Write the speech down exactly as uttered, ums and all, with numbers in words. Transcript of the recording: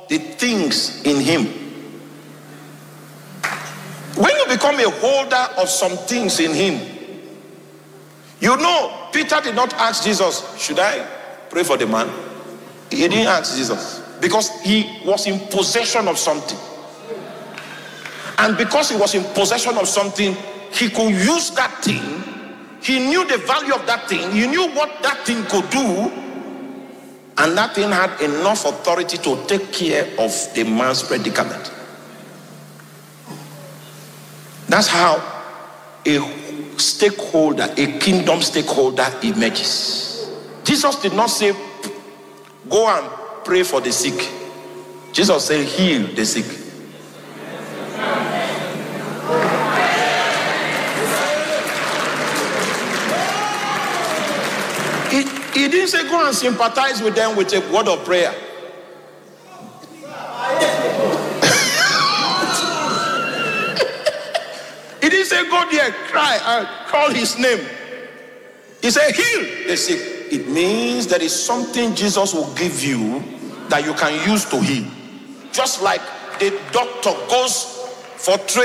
the things in him. When you become a holder of some things in him, you know, Peter did not ask Jesus, should I pray for the man? He didn't ask Jesus because he was in possession of something. And because he was in possession of something, he could use that thing. He knew the value of that thing. He knew what that thing could do. And that thing had enough authority to take care of the man's predicament. That's how a stakeholder, a kingdom stakeholder emerges. Jesus did not say, go and pray for the sick. Jesus said, heal the sick. He, he didn't say go and sympathize with them with a word of prayer. He didn't say go there, cry and call his name. He said heal the sick. It means there is something Jesus will give you that you can use to heal. Just like the doctor goes for training.